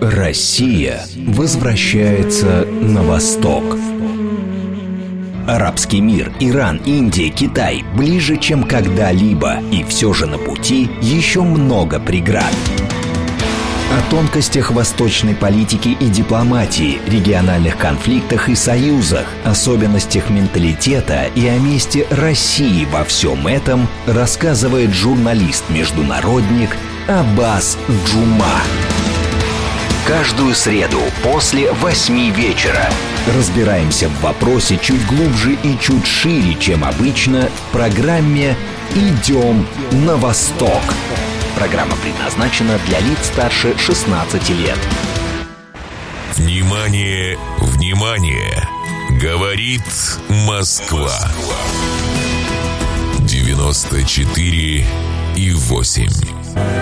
Россия возвращается на восток. Арабский мир, Иран, Индия, Китай ближе, чем когда-либо, и все же на пути еще много преград. О тонкостях восточной политики и дипломатии, региональных конфликтах и союзах, особенностях менталитета и о месте России во всем этом рассказывает журналист-международник Аббас Джума. Каждую среду после 8 вечера разбираемся в вопросе чуть глубже и чуть шире, чем обычно, в программе «Идем на восток». Программа предназначена для лиц старше 16 лет. Внимание, внимание! Говорит Москва. 94,8.